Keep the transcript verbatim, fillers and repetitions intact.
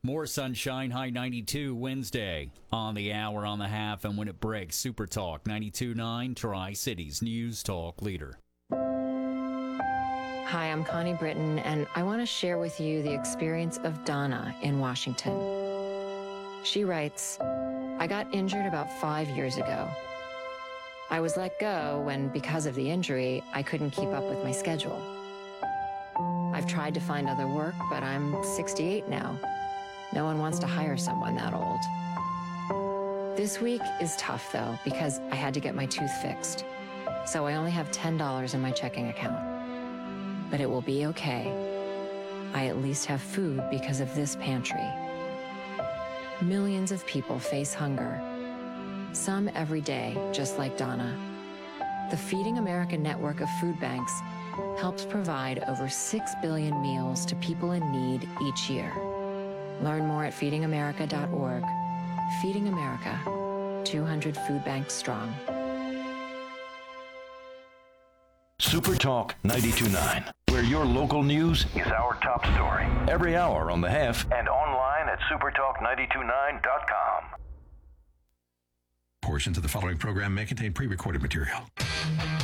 More sunshine, high ninety-two Wednesday on the hour, on the half, and when it breaks, Super Talk ninety-two point nine, Tri-Cities News Talk Leader. Hi, I'm Connie Britton, and I want to share with you the experience of Donna in Washington. She writes, I got injured about five years ago. I was let go when, because of the injury, I couldn't keep up with my schedule. I've tried to find other work, but I'm sixty-eight now. No one wants to hire someone that old. This week is tough, though, because I had to get my tooth fixed. So I only have ten dollars in my checking account. But it will be okay. I at least have food because of this pantry. Millions of people face hunger. Some every day, just like Donna. The Feeding America network of food banks helps provide over six billion meals to people in need each year. Learn more at feeding america dot org. Feeding America, two hundred food banks strong. Super Talk ninety-two point nine, where your local news is our top story. Every hour on the half and online at super talk nine two nine dot com. Portions of the following program may contain pre-recorded material.